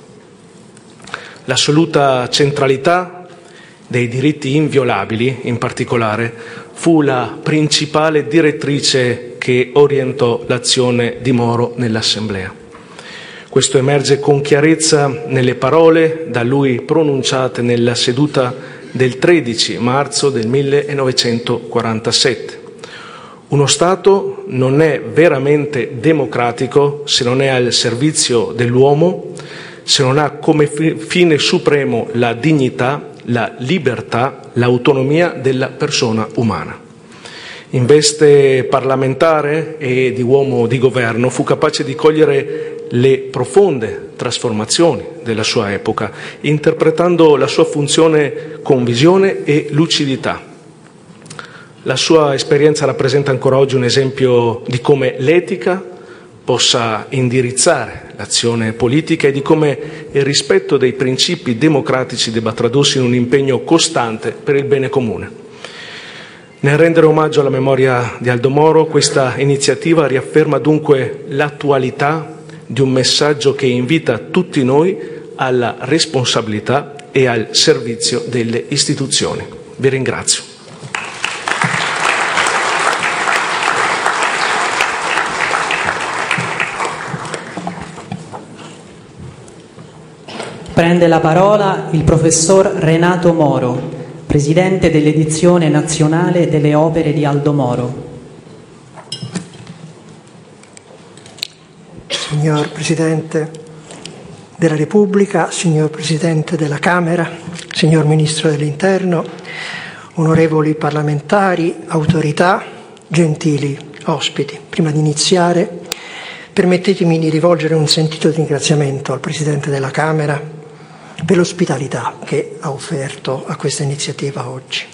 L'assoluta centralità dei diritti inviolabili, in particolare, fu la principale direttrice che orientò l'azione di Moro nell'Assemblea. Questo emerge con chiarezza nelle parole da lui pronunciate nella seduta del 13 marzo del 1947. Uno Stato non è veramente democratico se non è al servizio dell'uomo, se non ha come fine supremo la dignità, la libertà, l'autonomia della persona umana. In veste parlamentare e di uomo di governo fu capace di cogliere le profonde trasformazioni della sua epoca, interpretando la sua funzione con visione e lucidità. La sua esperienza rappresenta ancora oggi un esempio di come l'etica possa indirizzare l'azione politica e di come il rispetto dei principi democratici debba tradursi in un impegno costante per il bene comune. Nel rendere omaggio alla memoria di Aldo Moro, questa iniziativa riafferma dunque l'attualità di un messaggio che invita tutti noi alla responsabilità e al servizio delle istituzioni. Vi ringrazio. Prende la parola il professor Renato Moro, presidente dell'edizione nazionale delle opere di Aldo Moro. Signor Presidente della Repubblica, signor Presidente della Camera, signor Ministro dell'Interno, onorevoli parlamentari, autorità, gentili ospiti, prima di iniziare permettetemi di rivolgere un sentito ringraziamento al Presidente della Camera per l'ospitalità che ha offerto a questa iniziativa oggi.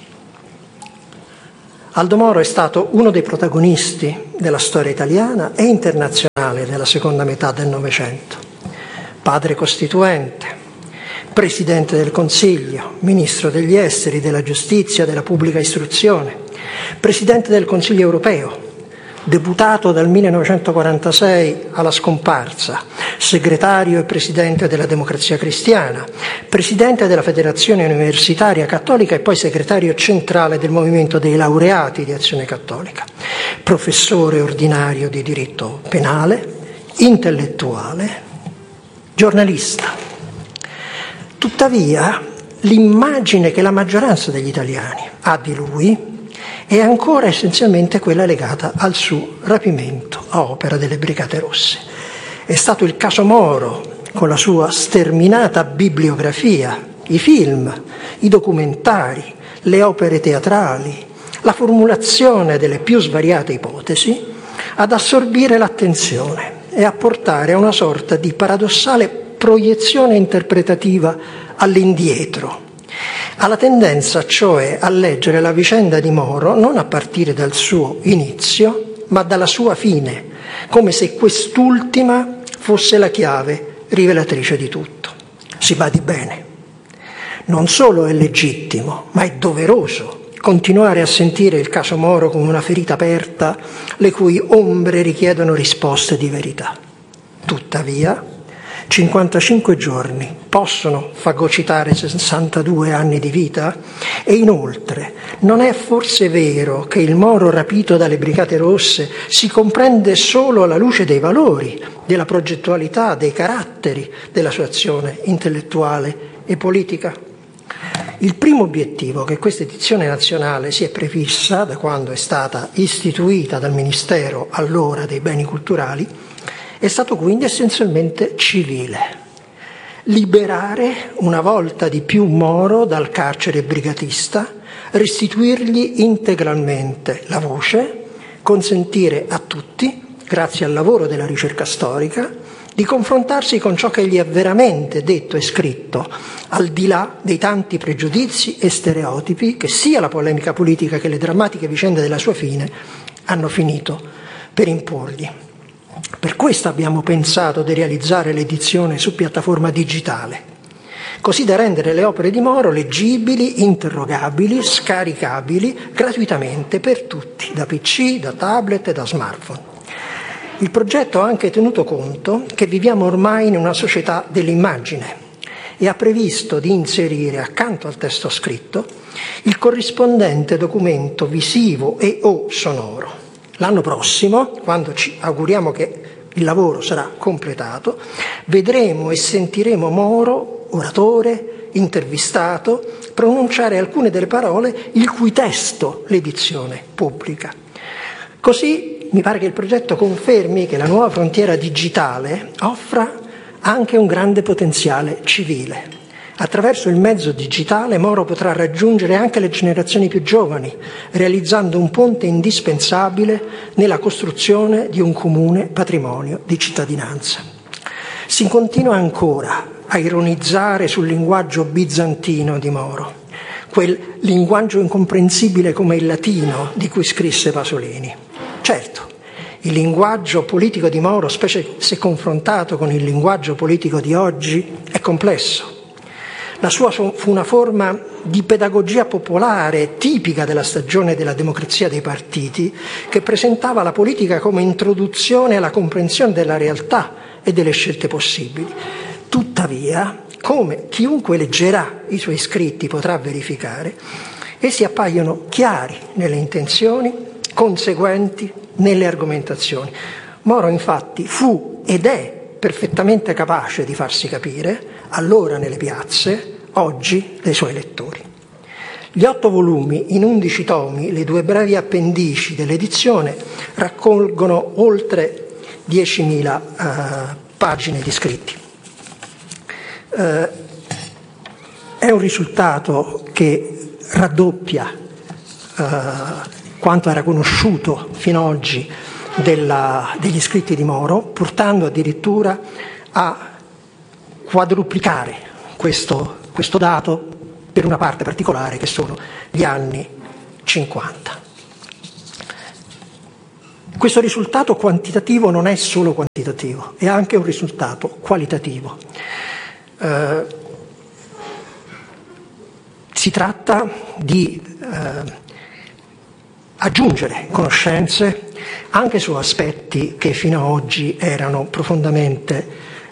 Aldo Moro è stato uno dei protagonisti della storia italiana e internazionale della seconda metà del Novecento. Padre costituente, Presidente del Consiglio, Ministro degli Esteri, della Giustizia, della Pubblica Istruzione, Presidente del Consiglio Europeo, deputato dal 1946 alla scomparsa, segretario e presidente della Democrazia Cristiana, presidente della Federazione Universitaria Cattolica e poi segretario centrale del Movimento dei Laureati di Azione Cattolica, professore ordinario di diritto penale, intellettuale, giornalista. Tuttavia, l'immagine che la maggioranza degli italiani ha di lui è ancora essenzialmente quella legata al suo rapimento a opera delle Brigate Rosse. È stato il caso Moro, con la sua sterminata bibliografia, i film, i documentari, le opere teatrali, la formulazione delle più svariate ipotesi, ad assorbire l'attenzione e a portare a una sorta di paradossale proiezione interpretativa all'indietro. Ha la tendenza, cioè, a leggere la vicenda di Moro non a partire dal suo inizio, ma dalla sua fine, come se quest'ultima fosse la chiave rivelatrice di tutto. Si badi bene. Non solo è legittimo, ma è doveroso continuare a sentire il caso Moro come una ferita aperta, le cui ombre richiedono risposte di verità. Tuttavia, 55 giorni possono fagocitare 62 anni di vita? E inoltre, non è forse vero che il Moro rapito dalle Brigate Rosse si comprende solo alla luce dei valori, della progettualità, dei caratteri della sua azione intellettuale e politica? Il primo obiettivo che questa edizione nazionale si è prefissa da quando è stata istituita dal Ministero allora dei Beni Culturali è stato quindi essenzialmente civile. Liberare una volta di più Moro dal carcere brigatista, restituirgli integralmente la voce, consentire a tutti, grazie al lavoro della ricerca storica, di confrontarsi con ciò che gli ha veramente detto e scritto, al di là dei tanti pregiudizi e stereotipi che sia la polemica politica che le drammatiche vicende della sua fine hanno finito per imporgli. Per questo abbiamo pensato di realizzare l'edizione su piattaforma digitale, così da rendere le opere di Moro leggibili, interrogabili, scaricabili gratuitamente per tutti, da PC, da tablet e da smartphone. Il progetto ha anche tenuto conto che viviamo ormai in una società dell'immagine e ha previsto di inserire accanto al testo scritto il corrispondente documento visivo e o sonoro. L'anno prossimo, quando ci auguriamo che il lavoro sarà completato, vedremo e sentiremo Moro, oratore, intervistato, pronunciare alcune delle parole il cui testo l'edizione pubblica. Così mi pare che il progetto confermi che la nuova frontiera digitale offra anche un grande potenziale civile. Attraverso il mezzo digitale Moro potrà raggiungere anche le generazioni più giovani, realizzando un ponte indispensabile nella costruzione di un comune patrimonio di cittadinanza. Si continua ancora a ironizzare sul linguaggio bizantino di Moro, quel linguaggio incomprensibile come il latino di cui scrisse Pasolini. Certo, il linguaggio politico di Moro, specie se confrontato con il linguaggio politico di oggi, è complesso. La sua fu una forma di pedagogia popolare tipica della stagione della democrazia dei partiti, che presentava la politica come introduzione alla comprensione della realtà e delle scelte possibili. Tuttavia, come chiunque leggerà i suoi scritti potrà verificare, essi appaiono chiari nelle intenzioni, conseguenti nelle argomentazioni. Moro infatti fu ed è perfettamente capace di farsi capire, allora nelle piazze, oggi dai suoi lettori. Gli 8 volumi in 11 tomi, le 2 brevi appendici dell'edizione, raccolgono oltre 10.000 pagine di scritti. È un risultato che raddoppia quanto era conosciuto fino ad oggi degli scritti di Moro, portando addirittura a quadruplicare questo dato per una parte particolare che sono gli anni 50. Questo risultato quantitativo non è solo quantitativo, è anche un risultato qualitativo. Si tratta di aggiungere conoscenze anche su aspetti che fino ad oggi erano profondamente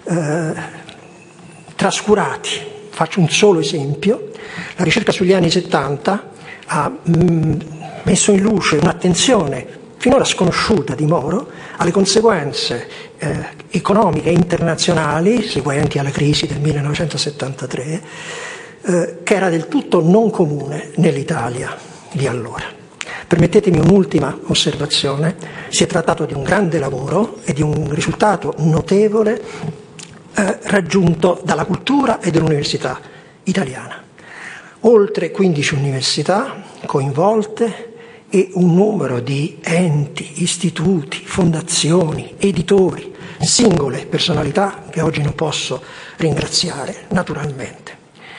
trascurati. Faccio un solo esempio. La ricerca sugli anni 70 ha messo in luce un'attenzione finora sconosciuta di Moro alle conseguenze economiche internazionali seguenti alla crisi del 1973, che era del tutto non comune nell'Italia di allora. Permettetemi un'ultima osservazione: si è trattato di un grande lavoro e di un risultato notevole raggiunto dalla cultura e dall'università italiana. Oltre 15 università coinvolte e un numero di enti, istituti, fondazioni, editori, singole personalità che oggi non posso ringraziare naturalmente.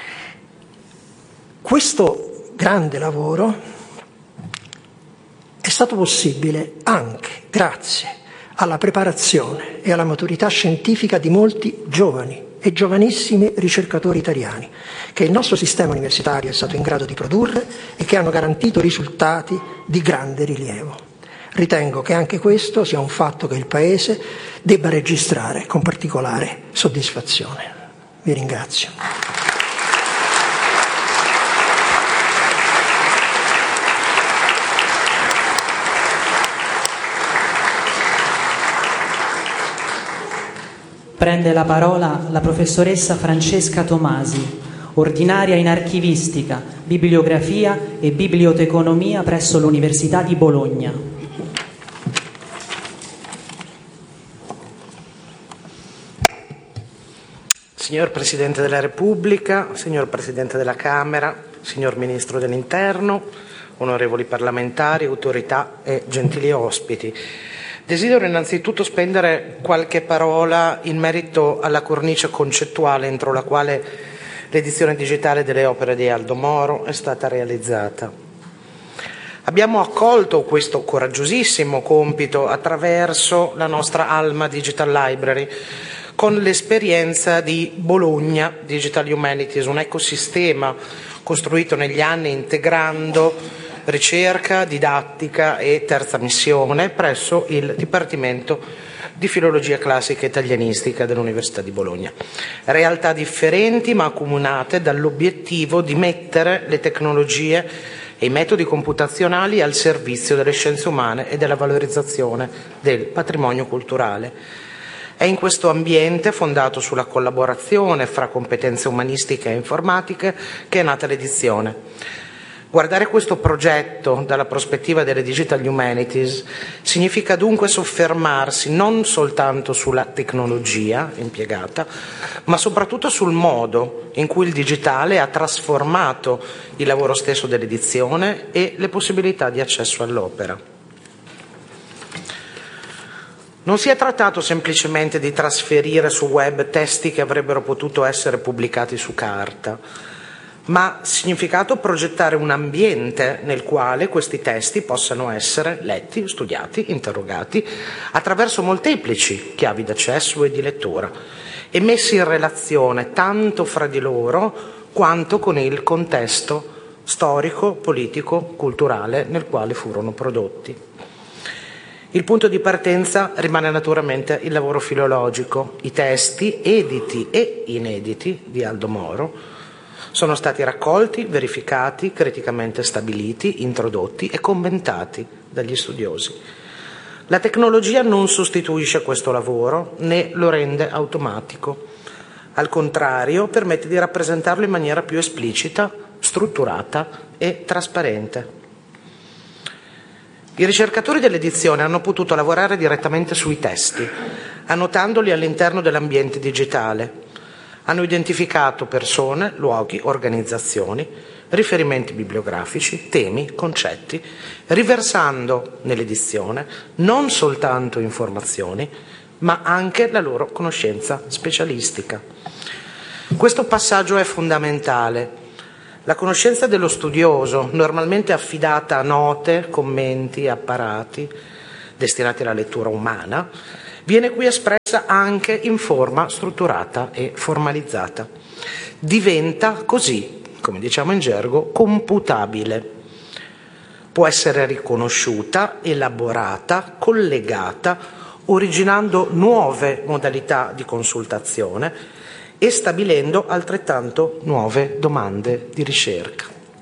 Questo grande lavoro è stato possibile anche grazie alla preparazione e alla maturità scientifica di molti giovani e giovanissimi ricercatori italiani che il nostro sistema universitario è stato in grado di produrre e che hanno garantito risultati di grande rilievo. Ritengo che anche questo sia un fatto che il Paese debba registrare con particolare soddisfazione. Vi ringrazio. Prende la parola la professoressa Francesca Tomasi, ordinaria in archivistica, bibliografia e biblioteconomia presso l'Università di Bologna. Signor Presidente della Repubblica, signor Presidente della Camera, signor Ministro dell'Interno, onorevoli parlamentari, autorità e gentili ospiti. Desidero innanzitutto spendere qualche parola in merito alla cornice concettuale entro la quale l'edizione digitale delle opere di Aldo Moro è stata realizzata. Abbiamo accolto questo coraggiosissimo compito attraverso la nostra Alma Digital Library, con l'esperienza di Bologna Digital Humanities, un ecosistema costruito negli anni integrando ricerca, didattica e terza missione presso il Dipartimento di Filologia Classica e Italianistica dell'Università di Bologna. Realtà differenti ma accomunate dall'obiettivo di mettere le tecnologie e i metodi computazionali al servizio delle scienze umane e della valorizzazione del patrimonio culturale. È in questo ambiente, fondato sulla collaborazione fra competenze umanistiche e informatiche, che è nata l'edizione. Guardare questo progetto dalla prospettiva delle Digital Humanities significa dunque soffermarsi non soltanto sulla tecnologia impiegata, ma soprattutto sul modo in cui il digitale ha trasformato il lavoro stesso dell'edizione e le possibilità di accesso all'opera. Non si è trattato semplicemente di trasferire su web testi che avrebbero potuto essere pubblicati su carta, ma ha significato progettare un ambiente nel quale questi testi possano essere letti, studiati, interrogati attraverso molteplici chiavi d'accesso e di lettura e messi in relazione tanto fra di loro quanto con il contesto storico, politico, culturale nel quale furono prodotti. Il punto di partenza rimane naturalmente il lavoro filologico. I testi, editi e inediti, di Aldo Moro sono stati raccolti, verificati, criticamente stabiliti, introdotti e commentati dagli studiosi. La tecnologia non sostituisce questo lavoro né lo rende automatico. Al contrario, permette di rappresentarlo in maniera più esplicita, strutturata e trasparente. I ricercatori dell'edizione hanno potuto lavorare direttamente sui testi, annotandoli all'interno dell'ambiente digitale. Hanno identificato persone, luoghi, organizzazioni riferimenti bibliografici, temi, concetti, riversando nell'edizione non soltanto informazioni, ma anche la loro conoscenza specialistica. Questo passaggio è fondamentale. La conoscenza dello studioso, normalmente affidata a note, commenti, apparati, destinati alla lettura umana, viene qui espressa anche in forma strutturata e formalizzata. Diventa così, come diciamo in gergo, computabile. Può essere riconosciuta, elaborata, collegata, originando nuove modalità di consultazione e stabilendo altrettanto nuove domande di ricerca.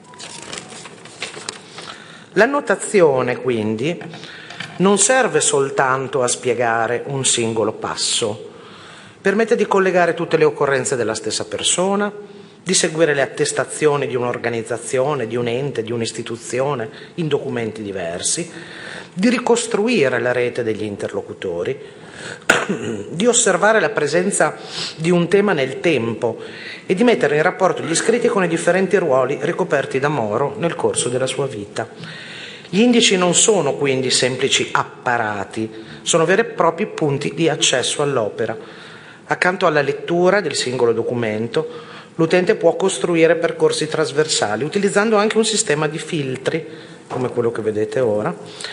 L'annotazione, quindi, non serve soltanto a spiegare un singolo passo, permette di collegare tutte le occorrenze della stessa persona, di seguire le attestazioni di un'organizzazione, di un ente, di un'istituzione in documenti diversi, di ricostruire la rete degli interlocutori, di osservare la presenza di un tema nel tempo e di mettere in rapporto gli scritti con i differenti ruoli ricoperti da Moro nel corso della sua vita. Gli indici non sono quindi semplici apparati, sono veri e propri punti di accesso all'opera. Accanto alla lettura del singolo documento, l'utente può costruire percorsi trasversali, utilizzando anche un sistema di filtri, come quello che vedete ora,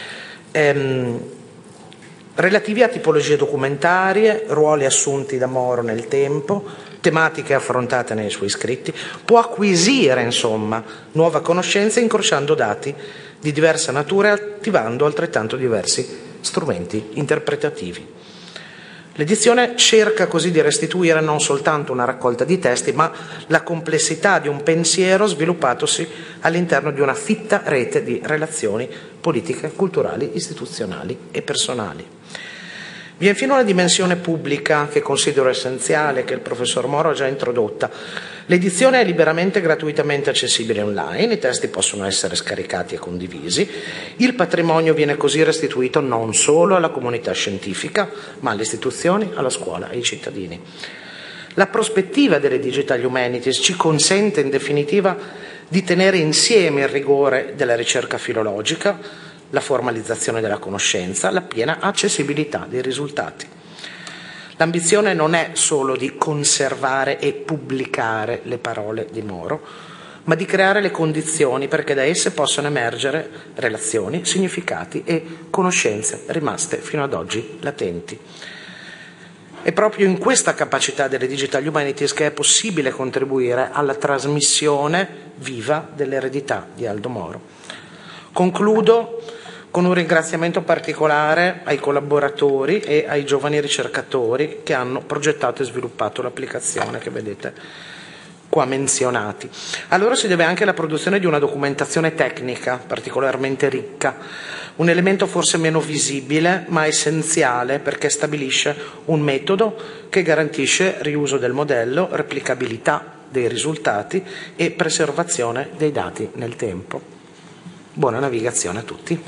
relativi a tipologie documentarie, ruoli assunti da Moro nel tempo, tematiche affrontate nei suoi scritti, può acquisire, insomma, nuova conoscenza incrociando dati di diversa natura e attivando altrettanto diversi strumenti interpretativi. L'edizione cerca così di restituire non soltanto una raccolta di testi, ma la complessità di un pensiero sviluppatosi all'interno di una fitta rete di relazioni politiche, culturali, istituzionali e personali. Vi è infine una dimensione pubblica che considero essenziale, che il professor Moro ha già introdotta. L'edizione è liberamente e gratuitamente accessibile online, i testi possono essere scaricati e condivisi, il patrimonio viene così restituito non solo alla comunità scientifica, ma alle istituzioni, alla scuola e ai cittadini. La prospettiva delle Digital Humanities ci consente in definitiva di tenere insieme il rigore della ricerca filologica, la formalizzazione della conoscenza, la piena accessibilità dei risultati. L'ambizione non è solo di conservare e pubblicare le parole di Moro, ma di creare le condizioni perché da esse possano emergere relazioni, significati e conoscenze rimaste fino ad oggi latenti. È proprio in questa capacità delle Digital Humanities che è possibile contribuire alla trasmissione viva dell'eredità di Aldo Moro. Concludo con un ringraziamento particolare ai collaboratori e ai giovani ricercatori che hanno progettato e sviluppato l'applicazione che vedete qua menzionati. A loro si deve anche la produzione di una documentazione tecnica particolarmente ricca, un elemento forse meno visibile ma essenziale perché stabilisce un metodo che garantisce riuso del modello, replicabilità dei risultati e preservazione dei dati nel tempo. Buona navigazione a tutti.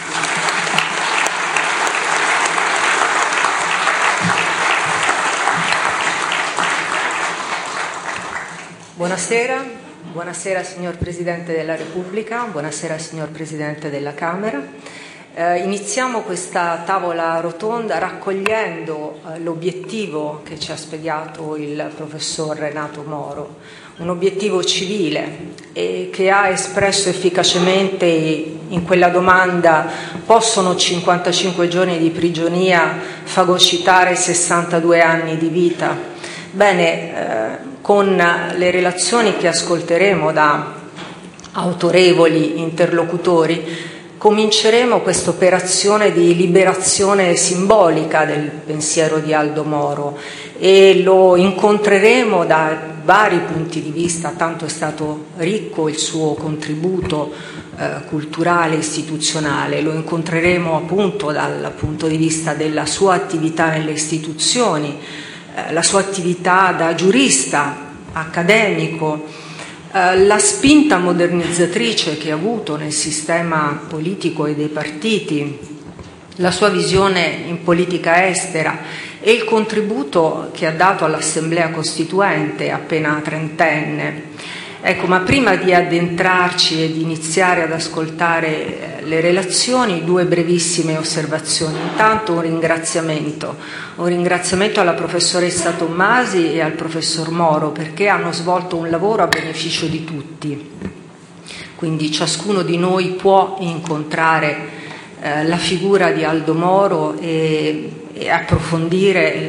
Buonasera, buonasera signor Presidente della Repubblica, buonasera signor Presidente della Camera. Iniziamo questa tavola rotonda raccogliendo l'obiettivo che ci ha spiegato il professor Renato Moro, un obiettivo civile e che ha espresso efficacemente in quella domanda: possono 55 giorni di prigionia fagocitare 62 anni di vita? Bene, con le relazioni che ascolteremo da autorevoli interlocutori cominceremo questa operazione di liberazione simbolica del pensiero di Aldo Moro e lo incontreremo da vari punti di vista, tanto è stato ricco il suo contributo culturale e istituzionale. Lo incontreremo appunto dal punto di vista della sua attività nelle istituzioni, la sua attività da giurista, accademico, la spinta modernizzatrice che ha avuto nel sistema politico e dei partiti, la sua visione in politica estera e il contributo che ha dato all'Assemblea Costituente appena trentenne. Ecco, ma prima di addentrarci e di iniziare ad ascoltare le relazioni, due brevissime osservazioni. Intanto un ringraziamento alla professoressa Tommasi e al professor Moro, perché hanno svolto un lavoro a beneficio di tutti. Quindi ciascuno di noi può incontrare la figura di Aldo Moro e approfondire